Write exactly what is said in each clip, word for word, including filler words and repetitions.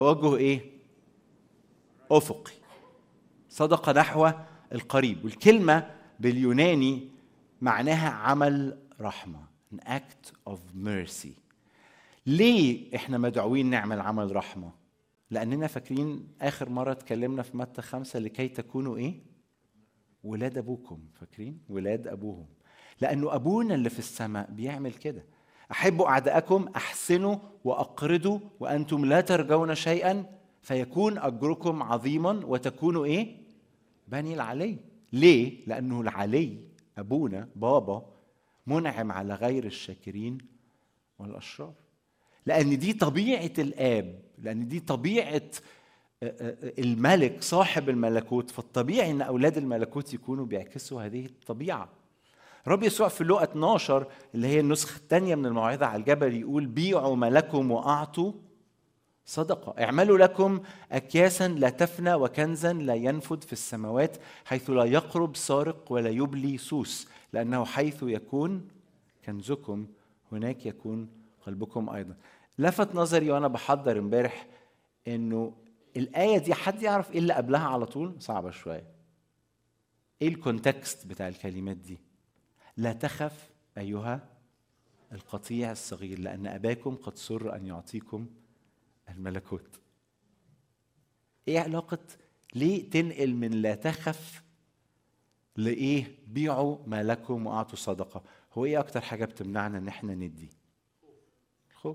توجه ايه؟ افقي، صدقه نحو القريب. والكلمه باليوناني معناها عمل رحمه، an act of mercy. ليه احنا مدعوين نعمل عمل رحمه؟ لاننا فاكرين اخر مره اتكلمنا في متى خمسة لكي تكونوا ايه؟ ولاد ابوكم. فاكرين؟ ولاد ابوهم. لانه ابونا اللي في السماء بيعمل كده. احبوا اعداءكم، احسنوا واقرضوا وانتم لا ترجون شيئا فيكون اجركم عظيما وتكونوا ايه؟ بني العلي. ليه؟ لانه العلي ابونا بابا منعم على غير الشاكرين والاشرار. لان دي طبيعه الاب، لان دي طبيعه الملك صاحب الملكوت، فالطبيعي ان اولاد الملكوت يكونوا بيعكسوا هذه الطبيعه. رب يسوع في لوقا اثناشر اللي هي النسخه الثانيه من الموعظه على الجبل يقول: بيعوا ملكم واعطوا صدقه، اعملوا لكم اكياسا لا تفنى وكنزا لا ينفد في السماوات حيث لا يقرب سارق ولا يبلي سوس، لانه حيث يكون كنزكم هناك يكون قلبكم ايضا. لفت نظري وانا بحضر امبارح انه الآية دي حد يعرف ايه اللي قبلها على طول؟ صعبة شوية. ايه الكونتكست بتاع الكلمات دي؟ لا تخف أيها القطيع الصغير لأن أباكم قد سر أن يعطيكم الملكوت. ايه علاقة؟ ليه تنقل من لا تخف لإيه؟ بيعوا ما لكم وأعطوا صدقة. هو ايه أكتر حاجة بتمنعنا ان احنا ندي؟ الخوف.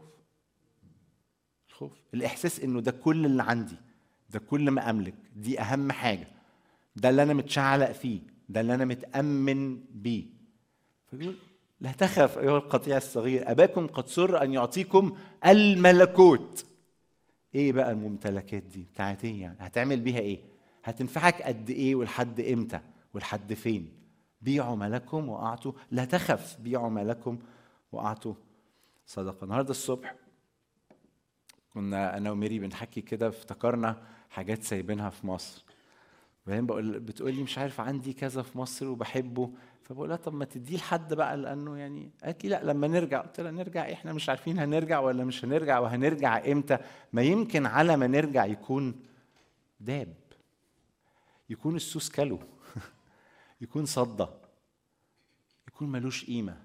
الخوف، الإحساس إنه ده كل اللي عندي، ده كل ما أملك، دي أهم حاجة، ده اللي أنا متشعلق فيه، ده اللي أنا متأمن بيه. فبيقول لا تخف أيها القطيع الصغير أباكم قد سر أن يعطيكم الملكوت. إيه بقى الممتلكات دي؟ بتاعت إيه يعني؟ هتعمل بيها إيه؟ هتنفعك قد إيه ولحد إمتى ولحد فين؟ بيعوا ملكم وأعطوا، لا تخف، بيعوا ملكم وأعطوا صدقة. النهاردة الصبح كنا انا وميري بنحكي كده، افتكرنا حاجات سايبينها في مصر. بعدين بقول بتقول لي مش عارف عندي كذا في مصر وبحبه، فبقول لها طب ما تديه لحد بقى لانه يعني. قالت لي لا لما نرجع. قلت لها نرجع؟ احنا مش عارفين هنرجع ولا مش هنرجع، وهنرجع امتى؟ ما يمكن على ما نرجع يكون داب، يكون السوس كلو يكون صدى، يكون ملوش قيمه.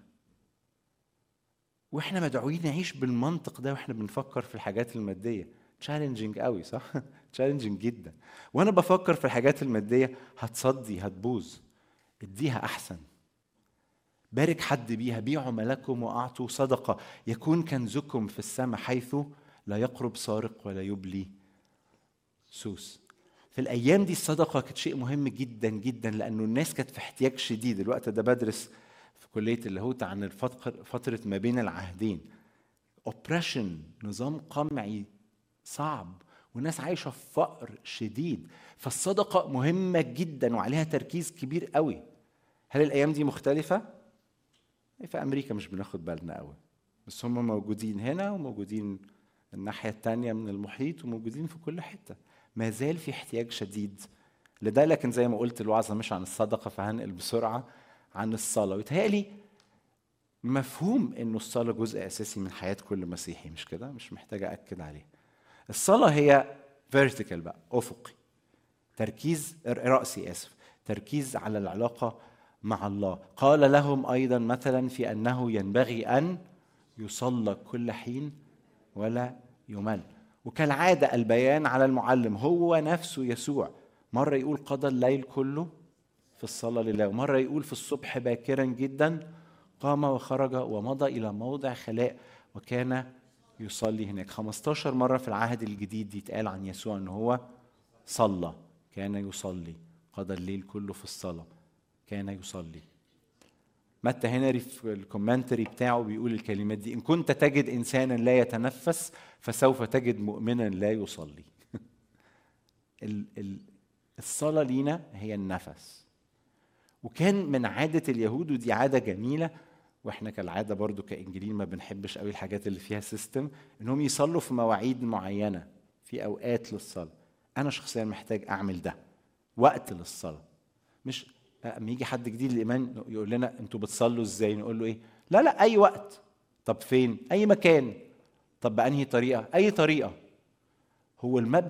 واحنا مدعوين نعيش بالمنطق ده واحنا بنفكر في الحاجات الماديه. تشالنجينج قوي، صح؟ تشالنجينج جدا. وانا بفكر في الحاجات الماديه، هتصدي هتبوظ، اديها احسن، بارك حد بيها. بيعوا ملكم واعطوا صدقه يكون كنزكم في السماء حيث لا يقرب سارق ولا يبلي سوس. في الايام دي الصدقه كانت شيء مهم جدا جدا، لانه الناس كانت في احتياج شديد. الوقت ده بدرس في كليه اللاهوت عن فتره ما بين العهدين، اوبريشن، نظام قمعي صعب، والناس عايشه في فقر شديد. فالصدقه مهمه جدا وعليها تركيز كبير قوي. هل الايام دي مختلفه؟ في امريكا مش بناخد بالنا قوي، بس هم موجودين هنا وموجودين الناحيه التانية من المحيط وموجودين في كل حته. ما زال في احتياج شديد لده. لكن زي ما قلت الوعظه مش عن الصدقه، فهنقل بسرعه عن الصلاه. ويتهيألي مفهوم انه الصلاه جزء اساسي من حياه كل مسيحي، مش كده؟ مش محتاجه اكد عليه. الصلاه هي vertical بقى، افقي، تركيز رأسي اسف تركيز على العلاقه مع الله. قال لهم ايضا مثلا في انه ينبغي ان يصلى كل حين ولا يمل. وكالعاده البيان على المعلم هو نفسه يسوع. مره يقول قضى الليل كله في الصلاه لله، ومره يقول في الصبح باكرا جدا قام وخرج ومضى إلى موضع خلاء وكان يصلي هناك. خمستاشر مرة في العهد الجديد يتقال عن يسوع أنه هو صلى، كان يصلي، قضى الليل كله في الصلاة، كان يصلي. متى هنري في الكومنتري بتاعه بيقول الكلمات دي: إن كنت تجد إنسانا لا يتنفس فسوف تجد مؤمنا لا يصلي. الصلاة لينا هي النفس. وكان من عادة اليهود، ودي عادة جميلة، واحنا كالعاده برضو كانجيليين ما بنحبش قوي الحاجات اللي فيها سيستم، انهم يصلوا في مواعيد معينه، في اوقات للصلاه. انا شخصيا محتاج اعمل ده، وقت للصلاه. مش اما يجي حد جديد الايمان يقول لنا انتوا بتصلوا ازاي، نقول له ايه؟ لا لا اي وقت. طب فين؟ اي مكان. طب بانهي طريقه؟ اي طريقه. هو المبدأ